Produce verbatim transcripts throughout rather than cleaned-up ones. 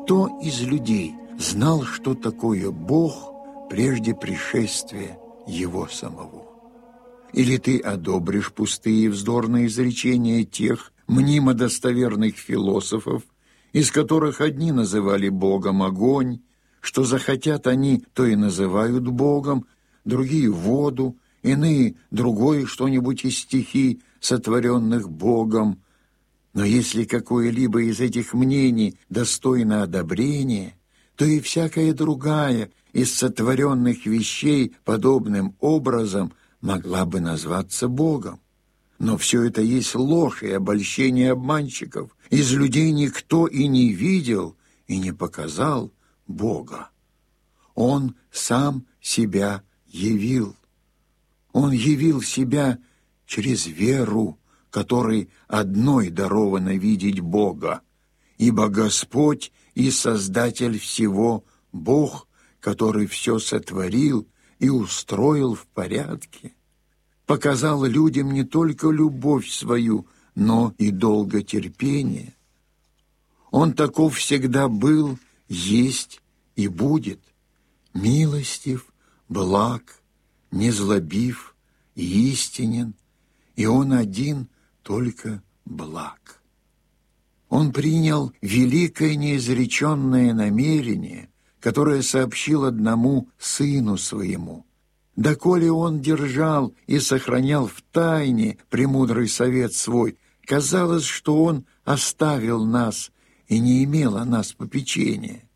кто из людей знал, что такое Бог прежде пришествия Его самого? Или ты одобришь пустые и вздорные изречения тех мнимо достоверных философов, из которых одни называли Богом огонь, что захотят они, то и называют Богом, другие — воду, иные — другое что-нибудь из стихий, сотворенных Богом. Но если какое-либо из этих мнений достойно одобрения, то и всякая другая из сотворенных вещей подобным образом могла бы назваться Богом. Но все это есть ложь и обольщение обманщиков. Из людей никто и не видел, и не показал Бога. Он сам себя явил. Он явил себя через веру, которой одной даровано видеть Бога, ибо Господь и Создатель всего, Бог, который все сотворил и устроил в порядке, показал людям не только любовь свою, но и долготерпение. Он таков всегда был, есть и будет, милостив, благ, незлобив и истинен, и Он один только благ. Он принял великое неизреченное намерение, которое сообщил одному Сыну Своему. Доколе Он держал и сохранял в тайне премудрый совет Свой, казалось, что Он оставил нас и не имел о нас попечения.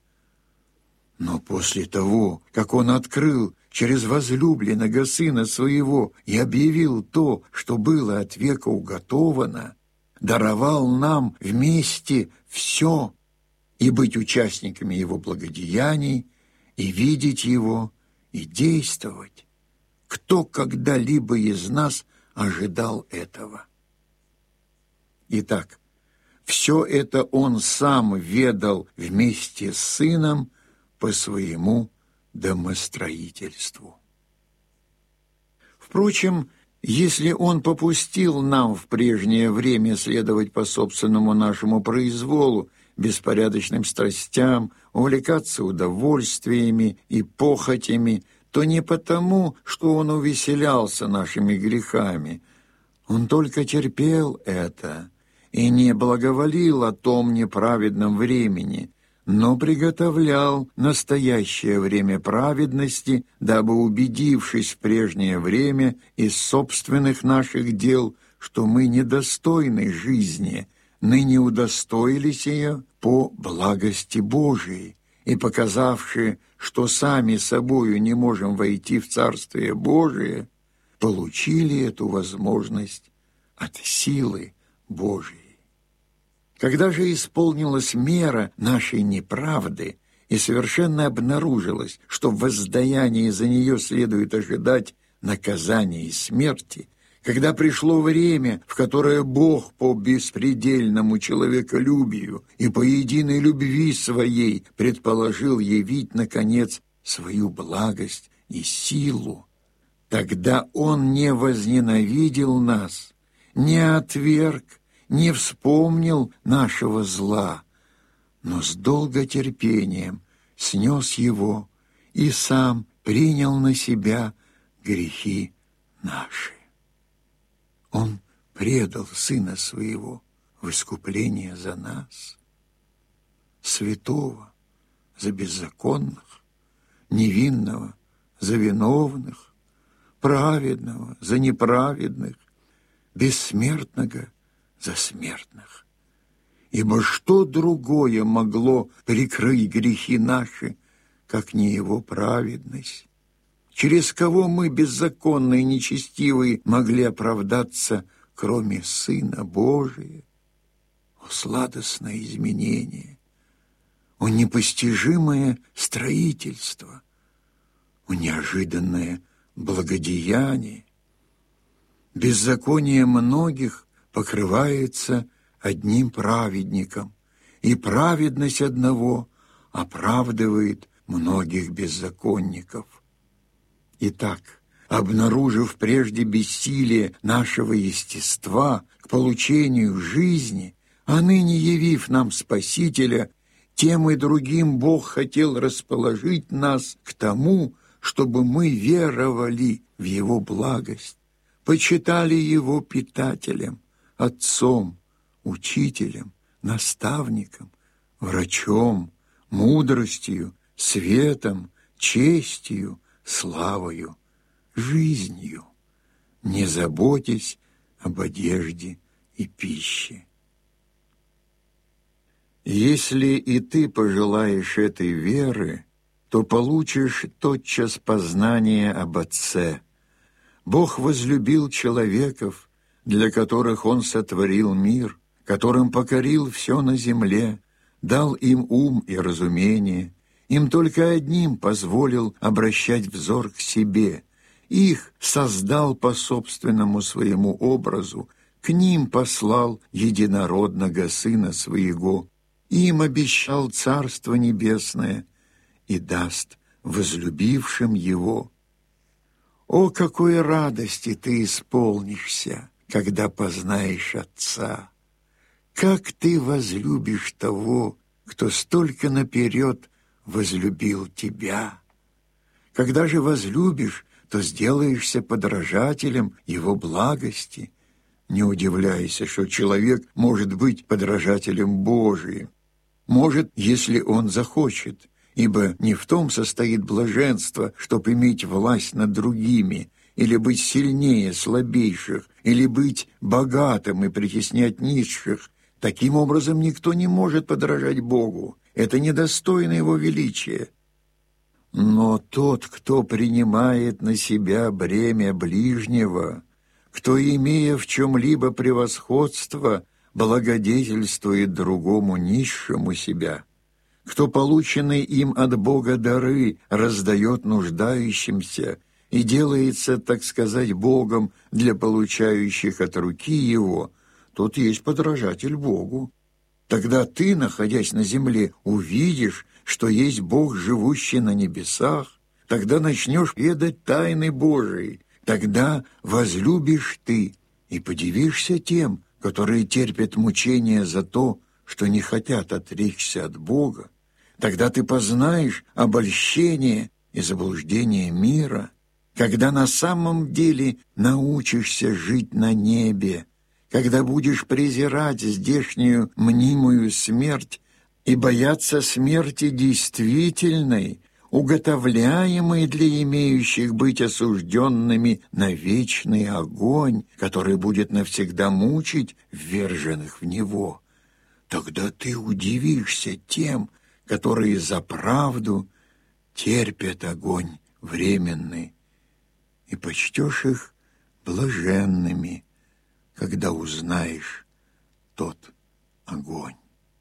Но после того, как Он открыл через возлюбленного Сына Своего и объявил то, что было от века уготовано, даровал нам вместе все, и быть участниками Его благодеяний, и видеть Его, и действовать. Кто когда-либо из нас ожидал этого? Итак, все это Он сам ведал вместе с Сыном по своему домостроительству. Впрочем, если Он попустил нам в прежнее время следовать по собственному нашему произволу, беспорядочным страстям, увлекаться удовольствиями и похотями, то не потому, что Он увеселялся нашими грехами. Он только терпел это и не благоволил о том неправедном времени, но приготовлял настоящее время праведности, дабы, убедившись в прежнее время из собственных наших дел, что мы недостойны жизни, ныне удостоились ее по благости Божией, и показавши, что сами собою не можем войти в Царствие Божие, получили эту возможность от силы Божией. Когда же исполнилась мера нашей неправды и совершенно обнаружилось, что в воздаянии за нее следует ожидать наказания и смерти, когда пришло время, в которое Бог по беспредельному человеколюбию и по единой любви своей предположил явить, наконец, свою благость и силу, тогда Он не возненавидел нас, не отверг, не вспомнил нашего зла, но с долготерпением снес его и сам принял на себя грехи наши. Он предал Сына Своего в искупление за нас, святого за беззаконных, невинного за виновных, праведного за неправедных, бессмертного за смертных. Ибо что другое могло прикрыть грехи наши, как не Его праведность? Через кого мы, беззаконные и нечестивые, могли оправдаться, кроме Сына Божия? О, сладостное изменение! О, непостижимое строительство! О, неожиданное благодеяние! Беззаконие многих покрывается одним праведником, и праведность одного оправдывает многих беззаконников. Итак, обнаружив прежде бессилие нашего естества к получению жизни, а ныне явив нам Спасителя, тем и другим Бог хотел расположить нас к тому, чтобы мы веровали в Его благость, почитали Его питателем, отцом, учителем, наставником, врачом, мудростью, светом, честью, славою, жизнью, не заботясь об одежде и пище. Если и ты пожелаешь этой веры, то получишь тотчас познание об Отце. Бог возлюбил человеков, для которых Он сотворил мир, которым покорил все на земле, дал им ум и разумение, им только одним позволил обращать взор к себе, их создал по собственному своему образу, к ним послал единородного Сына Своего, им обещал Царство Небесное и даст возлюбившим Его. О, какой радости ты исполнишься, когда познаешь Отца! Как ты возлюбишь того, кто столько наперед возлюбил тебя? Когда же возлюбишь, то сделаешься подражателем Его благости. Не удивляйся, что человек может быть подражателем Божиим. Может, если он захочет, ибо не в том состоит блаженство, чтоб иметь власть над другими, или быть сильнее слабейших, или быть богатым и притеснять низших. Таким образом, никто не может подражать Богу. Это недостойно Его величия. Но тот, кто принимает на себя бремя ближнего, кто, имея в чем-либо превосходство, благодетельствует другому низшему себя, кто полученный им от Бога дары раздает нуждающимся и делается, так сказать, Богом для получающих от руки Его, тот есть подражатель Богу. Тогда ты, находясь на земле, увидишь, что есть Бог, живущий на небесах, тогда начнешь ведать тайны Божии, тогда возлюбишь ты и подивишься тем, которые терпят мучения за то, что не хотят отречься от Бога. Тогда ты познаешь обольщение и заблуждение мира, когда на самом деле научишься жить на небе, когда будешь презирать здешнюю мнимую смерть и бояться смерти действительной, уготовляемой для имеющих быть осужденными на вечный огонь, который будет навсегда мучить вверженных в него. Тогда ты удивишься тем, которые за правду терпят огонь временный, и почтешь их блаженными, когда узнаешь тот огонь.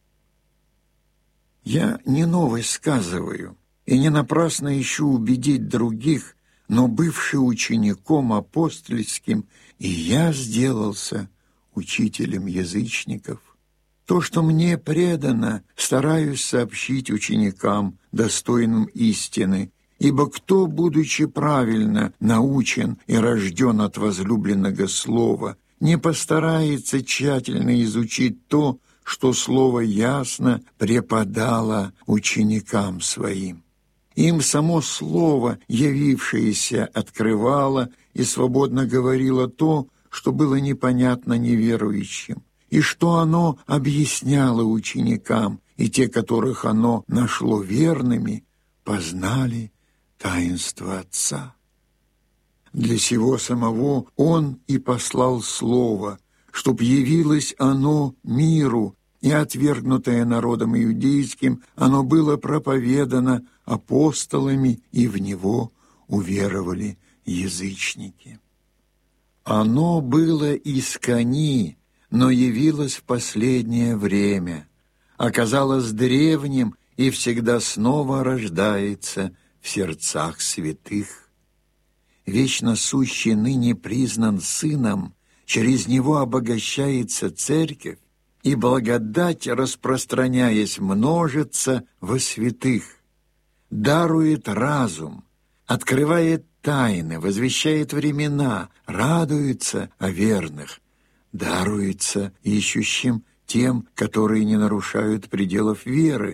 Я не новость сказываю, и не напрасно ищу убедить других, но, бывший учеником апостольским, и я сделался учителем язычников. То, что мне предано, стараюсь сообщить ученикам, достойным истины, ибо кто, будучи правильно научен и рожден от возлюбленного слова, не постарается тщательно изучить то, что слово ясно преподало ученикам своим. Им само слово, явившееся, открывало и свободно говорило то, что было непонятно неверующим, и что оно объясняло ученикам, и те, которых оно нашло верными, познали таинство Отца. Для сего самого Он и послал Слово, чтоб явилось оно миру, и отвергнутое народом иудейским, оно было проповедано апостолами, и в него уверовали язычники. Оно было искони, но явилось в последнее время, оказалось древним и всегда снова рождается в сердцах святых. Вечно сущий ныне признан Сыном, через Него обогащается Церковь, и благодать, распространяясь, множится во святых, дарует разум, открывает тайны, возвещает времена, радуется о верных, даруется ищущим тем, которые не нарушают пределов веры,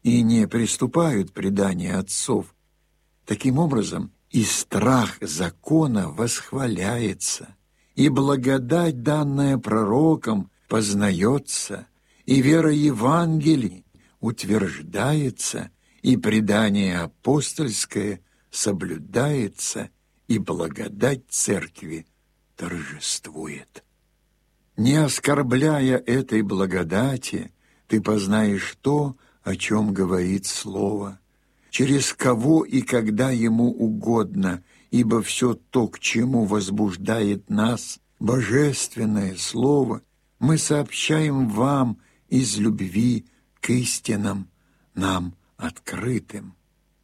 и не приступают предания отцов. Таким образом, и страх закона восхваляется, и благодать, данная пророкам, познается, и вера Евангелий утверждается, и предание апостольское соблюдается, и благодать Церкви торжествует. Не оскорбляя этой благодати, ты познаешь то, о чем говорит Слово, через кого и когда Ему угодно, ибо все то, к чему возбуждает нас Божественное Слово, мы сообщаем вам из любви к истинам, нам открытым.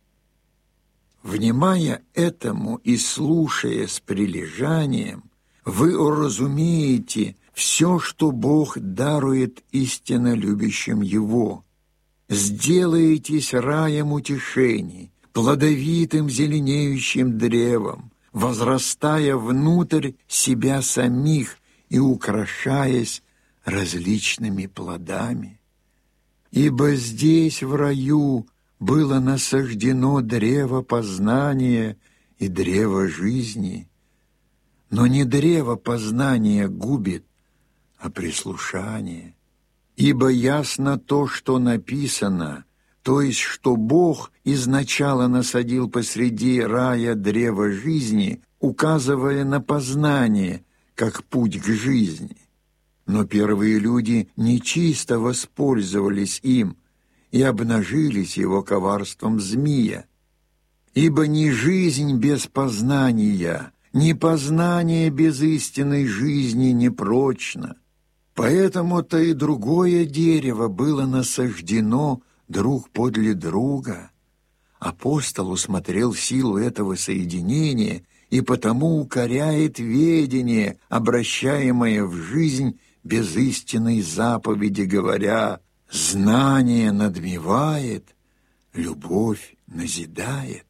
Внимая этому и слушая с прилежанием, вы уразумеете все, что Бог дарует истинно любящим Его. Сделаетесь раем утешений, плодовитым зеленеющим древом, возрастая внутрь себя самих и украшаясь различными плодами. Ибо здесь, в раю, было насаждено древо познания и древо жизни, но не древо познания губит, а прислушание. Ибо ясно то, что написано, то есть, что Бог изначало насадил посреди рая древо жизни, указывая на познание, как путь к жизни. Но первые люди нечисто воспользовались им и обнажились его коварством змея. Ибо ни жизнь без познания, ни познание без истинной жизни не прочно. Поэтому-то и другое дерево было насаждено друг подле друга. Апостол усмотрел силу этого соединения и потому укоряет ведение, обращаемое в жизнь без истинной заповеди, говоря: «Знание надмевает, любовь назидает».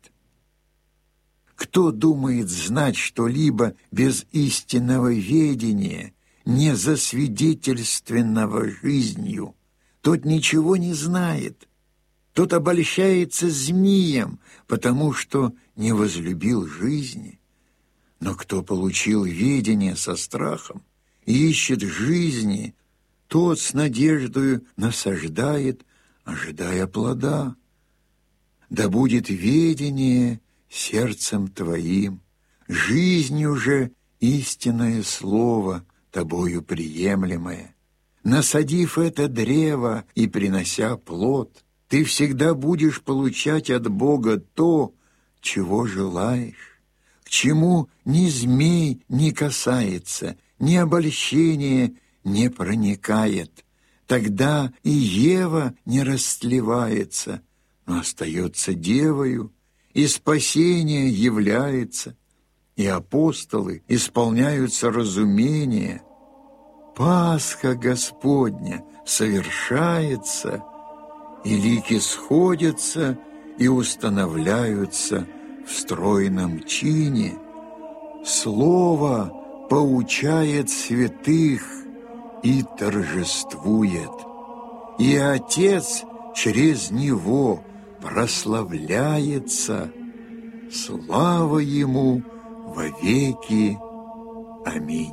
Кто думает знать что-либо без истинного ведения, не засвидетельственного жизнью, тот ничего не знает, тот обольщается змеем, потому что не возлюбил жизни. Но кто получил ведение со страхом и ищет жизни, тот с надеждою насаждает, ожидая плода. Да будет ведение сердцем твоим, жизнью же истинное слово тобою приемлемое. Насадив это древо и принося плод, ты всегда будешь получать от Бога то, чего желаешь, к чему ни змей не касается, ни обольщение не проникает. Тогда и Ева не растлевается, но остается девою, и спасение является, и апостолы исполняются разумения. Пасха Господня совершается, и лики сходятся и устанавливаются в стройном чине. Слово поучает святых и торжествует, и Отец через него прославляется. Слава Ему во веки. Аминь.